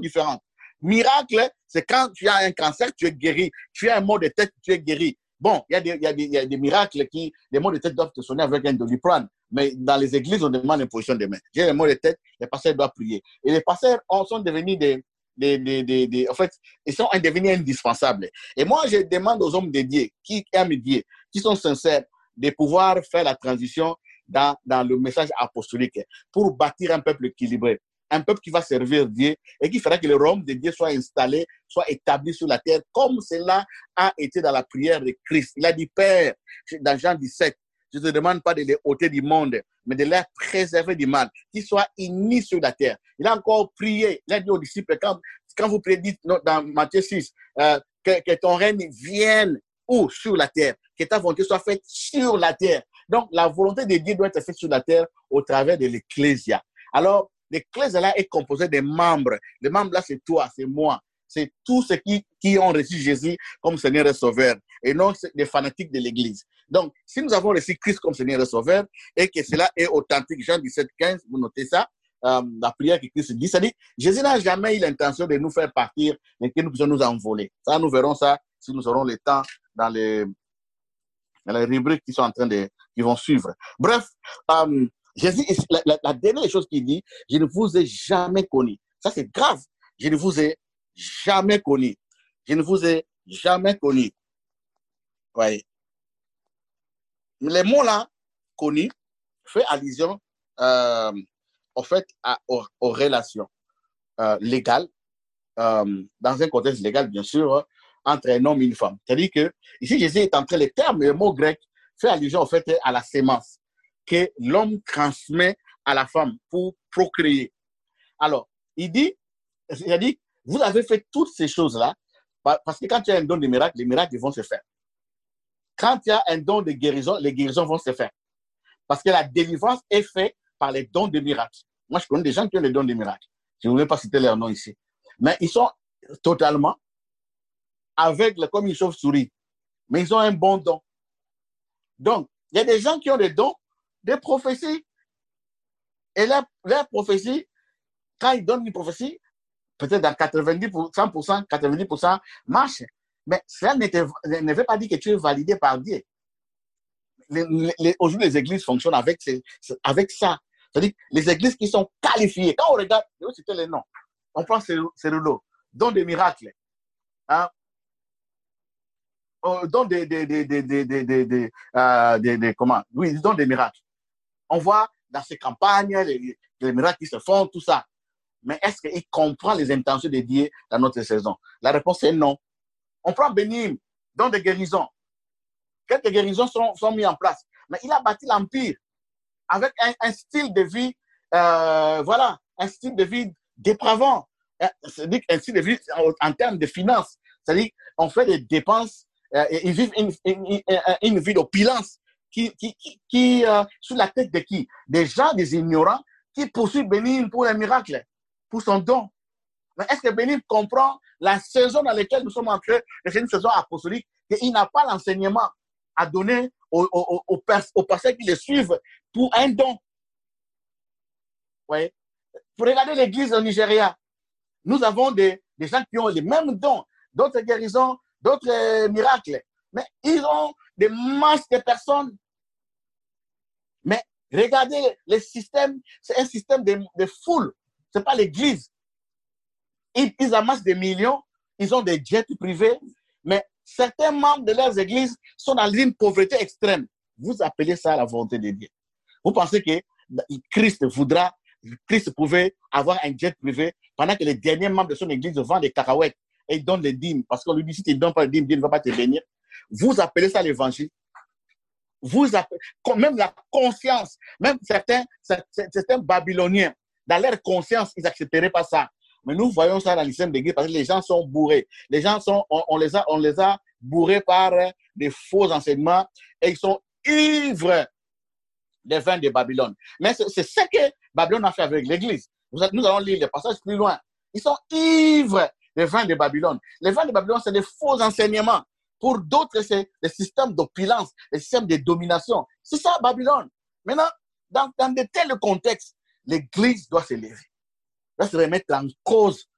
différentes. Miracle, c'est quand tu as un cancer, tu es guéri. Tu as un mot de tête, tu es guéri. Bon, il y a des miracles qui, les mots de tête doivent te sonner avec un doliprane. Mais dans les églises, on demande l'imposition des mains. J'ai les mots de tête, les pasteurs doivent prier. Et les pasteurs sont devenus en fait, ils sont devenus indispensables. Et moi, je demande aux hommes dédiés, qui aiment Dieu, qui sont sincères, de pouvoir faire la transition dans le message apostolique pour bâtir un peuple équilibré. Un peuple qui va servir Dieu et qui fera que le royaume de Dieu soit installé, soit établi sur la terre, comme cela a été dans la prière de Christ. Il a dit, Père, dans Jean 17, je ne te demande pas de les ôter du monde, mais de les préserver du mal, qu'ils soient unis sur la terre. Il a encore prié, il a dit aux disciples, quand vous prédisez dans Matthieu 6, que ton règne vienne où? Sur la terre, que ta volonté soit faite sur la terre. Donc, la volonté de Dieu doit être faite sur la terre au travers de l'Ecclésia. Alors, l'Ecclésia là est composée des membres. Les membres là, c'est toi, c'est moi. C'est tous ceux qui ont reçu Jésus comme Seigneur et Sauveur et non les fanatiques de l'Église. Donc, si nous avons reçu Christ comme Seigneur et Sauveur et que cela est authentique, Jean 17, 15, vous notez ça, la prière que Christ dit, ça dit, Jésus n'a jamais eu l'intention de nous faire partir et que nous puissions nous envoler. Ça, nous verrons ça si nous aurons le temps dans les rubriques qui vont suivre. Bref, Jésus, la dernière chose qu'il dit, je ne vous ai jamais connu. Ça, c'est grave. Je ne vous ai jamais connu. Je ne vous ai jamais connu. Oui. Les mots là, connu, fait allusion, en fait, aux relations légales, dans un contexte légal, bien sûr, entre un homme et une femme. C'est-à-dire que, ici, Jésus est en train, le mot grec fait allusion, en fait, à la sémence que l'homme transmet à la femme pour procréer. Alors, il dit, vous avez fait toutes ces choses-là, parce que quand tu as un don de miracle, les miracles vont se faire. Quand il y a un don de guérison, les guérisons vont se faire. Parce que la délivrance est faite par les dons de miracles. Moi, je connais des gens qui ont les dons de miracles. Je ne voulais pas citer leur nom ici. Mais ils sont totalement aveugles comme une chauve-souris. Mais ils ont un bon don. Donc, il y a des gens qui ont des dons, des prophéties. Et leur prophétie, quand ils donnent une prophétie, peut-être dans 90%, 100%, 90% marche. Mais cela ne veut pas dire que tu es validé par Dieu. Aujourd'hui, les églises fonctionnent avec ça. C'est-à-dire les églises qui sont qualifiées. Quand on regarde, je vais citer les noms. On prend Cérulo, don des miracles. Hein? Don comment? Oui, don des miracles. On voit dans ces campagnes les miracles qui se font, tout ça. Mais est-ce qu'il comprend les intentions de Dieu dans notre saison? La réponse est non. On prend Bénim, don de guérison. Quelques guérisons sont mises en place. Mais il a bâti l'empire avec un style de vie, voilà, un style de vie dépravant. C'est-à-dire un style de vie en termes de finances. C'est-à-dire qu'on fait des dépenses, ils vivent une vie d'opulence qui sous la tête de qui? Des gens, des ignorants qui poursuivent Bénin pour un miracle, pour son don. Mais est-ce que Bénin comprend la saison dans laquelle nous sommes entrés, c'est une saison apostolique, qu'il n'a pas l'enseignement à donner aux pasteurs qui le suivent pour un don? Oui. Pour regarder l'église au Nigeria, nous avons des gens qui ont les mêmes dons, d'autres guérisons, d'autres miracles. Mais ils ont des masses de personnes. Mais regardez le système, c'est un système de foule. Ce n'est pas l'église. Ils amassent des millions, ils ont des jets privés, mais certains membres de leurs églises sont dans une pauvreté extrême. Vous appelez ça la volonté de Dieu. Vous pensez que Christ pouvait avoir un jet privé pendant que les derniers membres de son église vendent des cacahuètes et ils donnent les dîmes, parce qu'on lui dit si tu ne donnes pas les dîmes, Dieu ne va pas te bénir. Vous appelez ça l'évangile. Vous appelez, même la conscience, même certains Babyloniens, dans leur conscience, ils n'accepteraient pas ça. Mais nous voyons ça dans le système d'église parce que les gens sont bourrés. Les gens on les a bourrés par des faux enseignements et ils sont ivres des vins de Babylone. Mais c'est ce que Babylone a fait avec l'église. Nous allons lire les passages plus loin. Ils sont ivres des vins de Babylone. Les vins de Babylone, c'est des faux enseignements. Pour d'autres, c'est des systèmes d'opulence, des systèmes de domination. C'est ça, Babylone. Maintenant, dans de tels contextes, l'église doit se lever. Doit se remettre en cause